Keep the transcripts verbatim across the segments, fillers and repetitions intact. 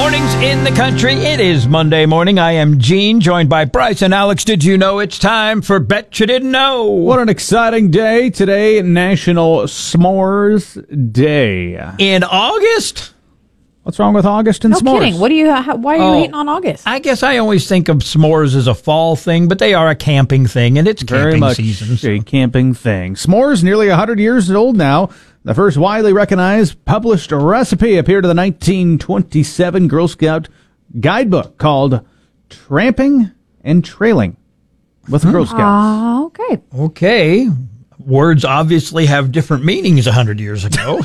Mornings in the country. It is Monday morning. I am Gene, joined by Bryce and Alex. Did you know it's time for Bet You Didn't Know? What an exciting day today, National S'mores Day. In August? What's wrong with August and no s'mores? No kidding. What do you? How, why are you oh, hating on August? I guess I always think of s'mores as a fall thing, but they are a camping thing, and it's Very camping much season. So. a camping thing. S'mores, nearly one hundred years old now. The first widely recognized published recipe appeared in the nineteen twenty-seven Girl Scout guidebook called Tramping and Trailing with the Girl Scouts. Ah, uh, okay. Okay. Words obviously have different meanings one hundred years ago.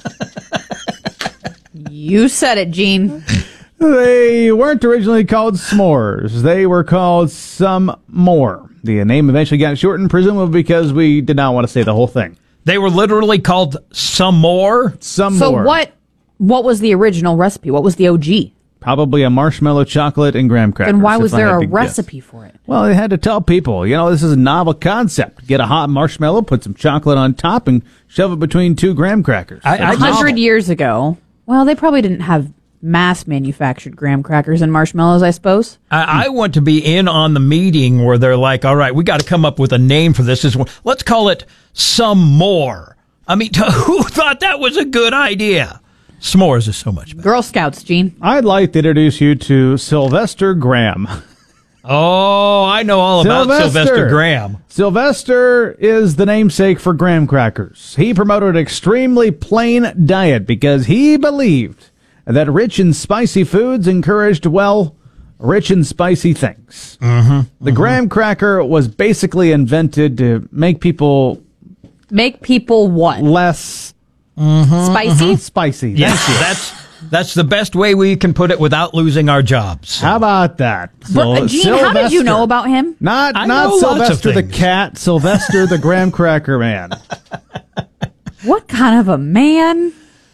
You said it, Gene. They weren't originally called s'mores. They were called some more. The name eventually got shortened, presumably because we did not want to say the whole thing. They were literally called some more? Some so more. So what, what was the original recipe? What was the O G? Probably a marshmallow, chocolate, and graham crackers. And why was there a recipe guess. for it? Well, they had to tell people, you know, this is a novel concept. Get a hot marshmallow, put some chocolate on top, and shove it between two graham crackers. A hundred years ago. Well, they probably didn't have mass manufactured graham crackers and marshmallows, I suppose. I, I want to be in on the meeting where they're like, all right, we got to come up with a name for this. Let's call it some more. I mean, who thought that was a good idea? S'mores is so much better. Girl Scouts, Gene. I'd like to introduce you to Sylvester Graham. Oh, I know all about Sylvester. Sylvester Graham. Sylvester is the namesake for graham crackers. He promoted an extremely plain diet because he believed that rich and spicy foods encouraged, well, rich and spicy things. Mm-hmm, the mm-hmm. graham cracker was basically invented to make people... Make people what? Less... Mm-hmm, spicy? Mm-hmm. Spicy. Yes, that's... That's the best way we can put it without losing our jobs. How about that? So, Gene, Sylvester, how did you know about him? Not I not Sylvester the cat, Sylvester the graham cracker man. What kind of a man?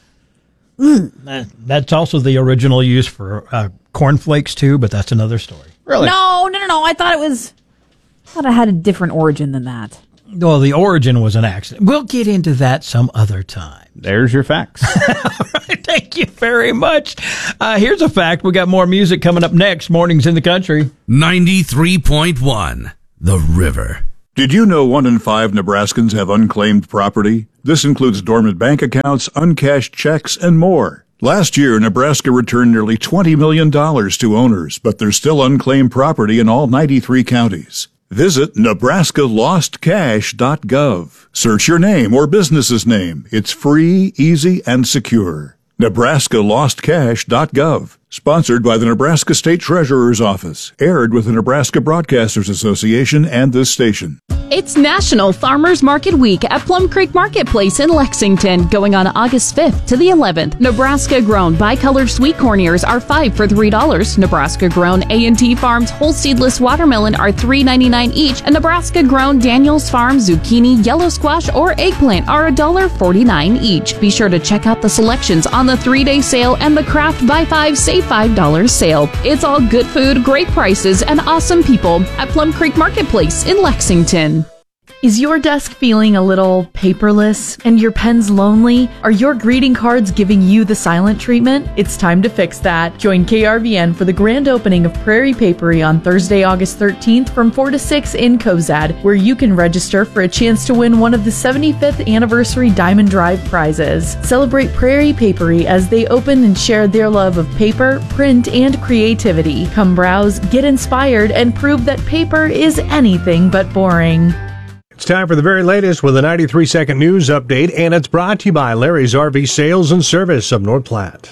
Mm. That's also the original use for uh, cornflakes, too, but that's another story. Really? No, no, no, no. I thought it was... I thought it had a different origin than that. Well, the origin was an accident. We'll get into that some other time. There's your facts. All right, thank you very much. Uh, here's a fact. We got more music coming up next. Mornings in the Country. ninety-three point one, The River. Did you know one in five Nebraskans have unclaimed property? This includes dormant bank accounts, uncashed checks, and more. Last year, Nebraska returned nearly twenty million dollars to owners, but there's still unclaimed property in all ninety-three counties. Visit Nebraska Lost Cash dot gov. Search your name or business's name. It's free, easy, and secure. Nebraska Lost Cash dot gov. Sponsored by the Nebraska State Treasurer's Office. Aired with the Nebraska Broadcasters Association and this station. It's National Farmers Market Week at Plum Creek Marketplace in Lexington, going on August fifth to the eleventh. Nebraska-grown bicolor sweet corn ears are five for three dollars. Nebraska-grown A and T Farms whole seedless watermelon are three ninety-nine each, and Nebraska-grown Daniels Farm zucchini, yellow squash, or eggplant are one dollar forty-nine each. Be sure to check out the selections on the three-day sale and the Craft Buy Five Save five dollars sale. It's all good food, great prices, and awesome people at Plum Creek Marketplace in Lexington. Is your desk feeling a little paperless and your pens lonely? Are your greeting cards giving you the silent treatment? It's time to fix that. Join K R V N for the grand opening of Prairie Papery on Thursday, August thirteenth from four to six in Cozad, where you can register for a chance to win one of the seventy-fifth anniversary Diamond Drive prizes. Celebrate Prairie Papery as they open and share their love of paper, print, and creativity. Come browse, get inspired, and prove that paper is anything but boring. It's time for the very latest with a ninety-three second news update, and it's brought to you by Larry's R V Sales and Service of North Platte.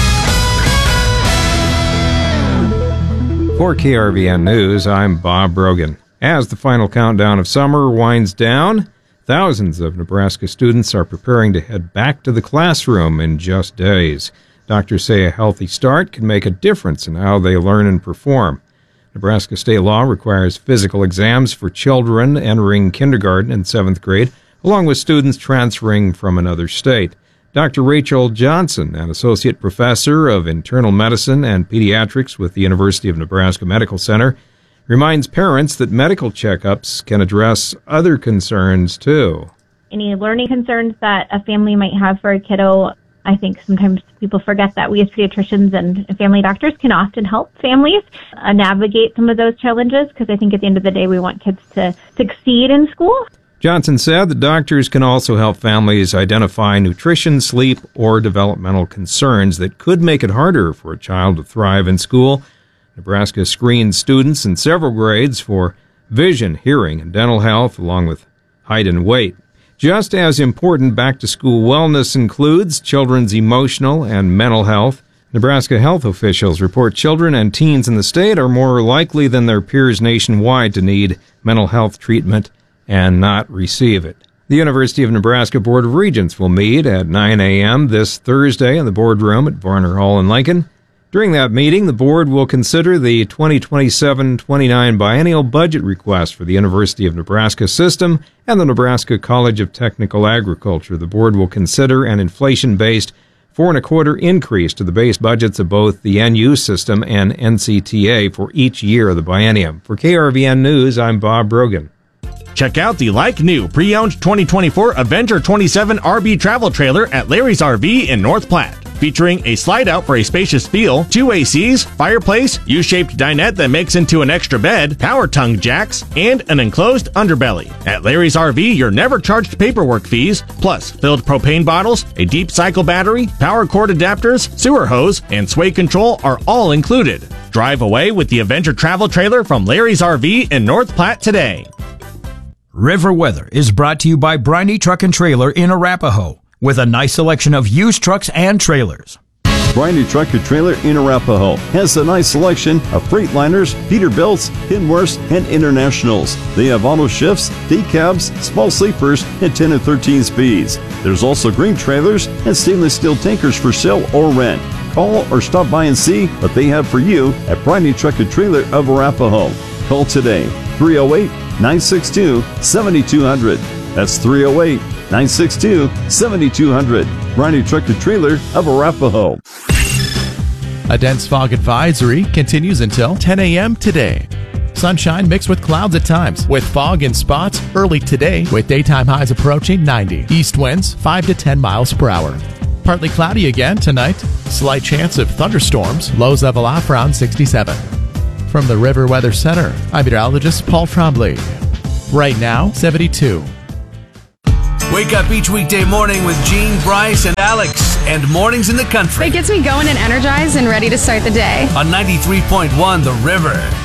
For K R V N News, I'm Bob Brogan. As the final countdown of summer winds down, thousands of Nebraska students are preparing to head back to the classroom in just days. Doctors say a healthy start can make a difference in how they learn and perform. Nebraska state law requires physical exams for children entering kindergarten and seventh grade, along with students transferring from another state. Doctor Rachel Johnson, an associate professor of internal medicine and pediatrics with the University of Nebraska Medical Center, reminds parents that medical checkups can address other concerns, too. Any learning concerns that a family might have for a kiddo I think sometimes people forget that we as pediatricians and family doctors can often help families uh, navigate some of those challenges, because I think at the end of the day, we want kids to succeed in school. Johnson said that doctors can also help families identify nutrition, sleep, or developmental concerns that could make it harder for a child to thrive in school. Nebraska screens students in several grades for vision, hearing, and dental health, along with height and weight. Just as important, back-to-school wellness includes children's emotional and mental health. Nebraska health officials report children and teens in the state are more likely than their peers nationwide to need mental health treatment and not receive it. The University of Nebraska Board of Regents will meet at nine a.m. this Thursday in the boardroom at Varner Hall in Lincoln. During that meeting, the board will consider the twenty twenty-seven twenty-nine biennial budget request for the University of Nebraska system and the Nebraska College of Technical Agriculture. The board will consider an inflation-based four and a quarter increase to the base budgets of both the N U system and N C T A for each year of the biennium. For K R V N News, I'm Bob Brogan. Check out the like-new pre-owned twenty twenty-four Avenger twenty-seven R B travel trailer at Larry's R V in North Platte. Featuring a slide-out for a spacious feel, two A Cs, fireplace, U-shaped dinette that makes into an extra bed, power tongue jacks, and an enclosed underbelly. At Larry's R V, you're never charged paperwork fees, plus filled propane bottles, a deep cycle battery, power cord adapters, sewer hose, and sway control are all included. Drive away with the Avenger travel trailer from Larry's R V in North Platte today. River Weather is brought to you by Briney Truck and Trailer in Arapahoe, with a nice selection of used trucks and trailers. Briney Truck and Trailer in Arapahoe has a nice selection of Freightliners, Peterbilts, Kenworths, and Internationals. They have auto shifts, day cabs, small sleepers, and ten and thirteen speeds. There's also green trailers and stainless steel tankers for sale or rent. Call or stop by and see what they have for you at Briney Truck and Trailer of Arapahoe. Call today, three oh eight, nine six two, seven two zero zero. That's three oh eight, nine six two, seven two zero zero. Briney Truck and Trailer of Arapahoe. A dense fog advisory continues until ten a.m. today. Sunshine mixed with clouds at times, with fog in spots early today, with daytime highs approaching ninety. East winds five to ten miles per hour. Partly cloudy again tonight. Slight chance of thunderstorms. Lows level off around sixty-seven. From the River Weather Center, I'm meteorologist Paul Trombley. Right now, seventy-two. Wake up each weekday morning with Gene, Bryce, and Alex, and Mornings in the Country. It gets me going and energized and ready to start the day. On ninety-three point one The River.